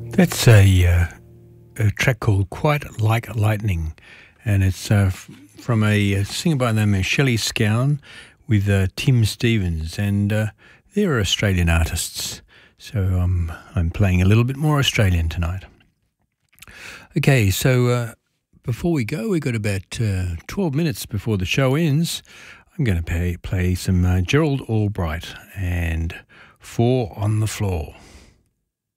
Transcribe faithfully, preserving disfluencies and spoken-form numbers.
That's a, uh, a track called Quite Like Lightning, and it's uh, f- from a, uh singer by the name of Shelley Scown with uh, Tim Stevens, and uh, they're Australian artists. So um, I'm playing a little bit more Australian tonight. Okay, so uh, before we go, we've got about uh, twelve minutes before the show ends. I'm going to play, play some uh, Gerald Albright and Four on the Floor.